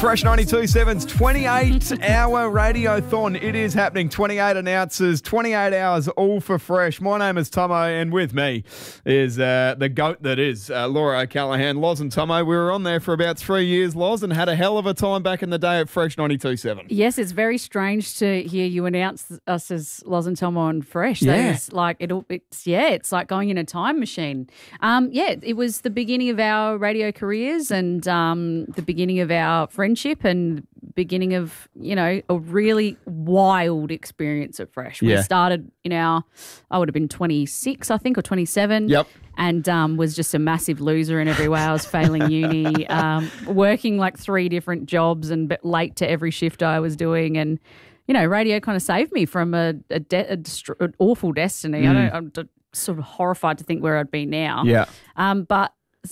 Fresh 92.7's 28-hour radiothon. It is happening. 28 announcers, 28 hours, all for Fresh. My name is Tomo, and with me is the GOAT that is Laura O'Callaghan. Loz and Tomo, we were on there for about 3 years, Loz, and had a hell of a time back in the day at Fresh 92.7. Yes, it's very strange to hear you announce us as Loz and Tomo on Fresh. Yeah. It's like it's like going in a time machine. It was the beginning of our radio careers and the beginning of our friendship and beginning of, a really wild experience at Fresh. Yeah. We started I would have been 26, I think, or 27. Yep. And was just a massive loser in every way. I was failing uni, working like 3 different jobs and late to every shift I was doing. And, radio kind of saved me from an awful destiny. I'm sort of horrified to think where I'd be now. Yeah. But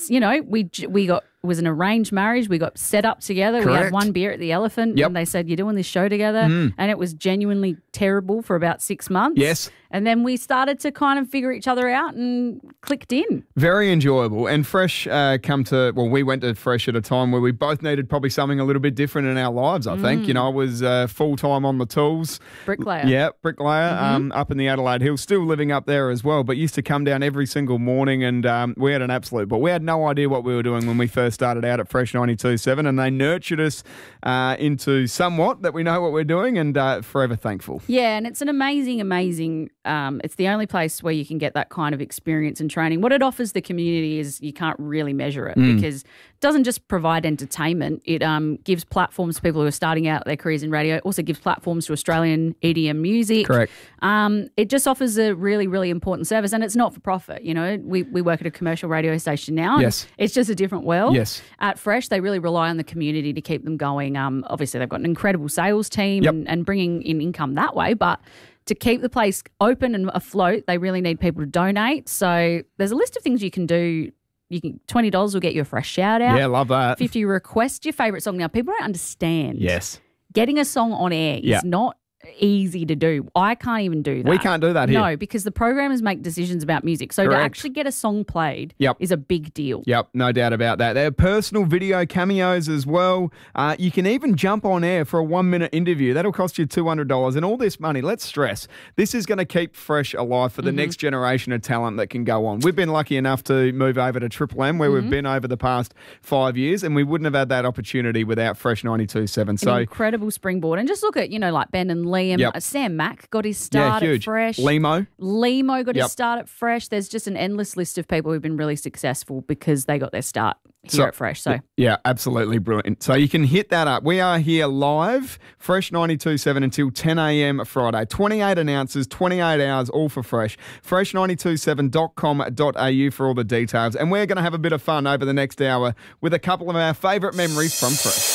we got, it was an arranged marriage. We got set up together. Correct. We had one beer at the Elephant. Yep. And they said, you're doing this show together. And it was genuinely terrible for about 6 months. Yes. And then we started to kind of figure each other out and clicked in. Very enjoyable. And Fresh we went to Fresh at a time where we both needed probably something a little bit different in our lives, I think. I was full-time on the tools. Bricklayer. Yeah, bricklayer, up in the Adelaide Hills, still living up there as well, but used to come down every single morning and we had an absolute, but we had no idea what we were doing when we first started out at Fresh 92.7, and they nurtured us into somewhat that we know what we're doing, and forever thankful. Yeah, and it's an amazing it's the only place where you can get that kind of experience and training. What it offers the community is you can't really measure it because it doesn't just provide entertainment. It gives platforms to people who are starting out their careers in radio. It also gives platforms to Australian EDM music. Correct. It just offers a really, really important service, and it's not for profit. We work at a commercial radio station now. Yes. It's just a different world. Yes. At Fresh, they really rely on the community to keep them going. Obviously, they've got an incredible sales team and bringing in income that way, but to keep the place open and afloat, they really need people to donate. So there's a list of things you can do. $20 will get you a Fresh shout out. Yeah, love that. If you request your favourite song. Now, people don't understand. Yes. Getting a song on air is not easy to do. I can't even do that. We can't do that here. No, because the programmers make decisions about music. So to actually get a song played is a big deal. Yep, no doubt about that. There are personal video cameos as well. You can even jump on air for a 1-minute interview. That'll cost you $200. And all this money, let's stress, this is going to keep Fresh alive for the next generation of talent that can go on. We've been lucky enough to move over to Triple M where we've been over the past 5 years, and we wouldn't have had that opportunity without Fresh 92.7. So an incredible springboard. And just look at, like Ben and Liam. Sam Mack got his start at Fresh. Limo got his start at Fresh. There's just an endless list of people who've been really successful because they got their start here at Fresh. So yeah, absolutely brilliant. So you can hit that up. We are here live, Fresh 92.7 until 10 a.m. Friday. 28 announcers, 28 hours, all for Fresh. Fresh927.com.au for all the details. And we're going to have a bit of fun over the next hour with a couple of our favourite memories from Fresh.